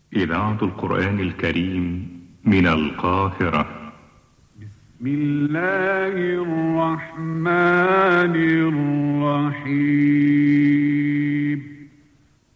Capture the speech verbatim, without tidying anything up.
إذاعة القرآن الكريم من القاهرة. بسم الله الرحمن الرحيم.